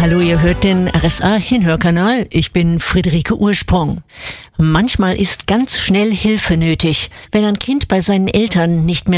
Hallo, ihr hört den RSA-Hinhörkanal. Ich bin Friederike Ursprung. Manchmal ist ganz schnell Hilfe nötig, wenn ein Kind bei seinen Eltern nicht mehr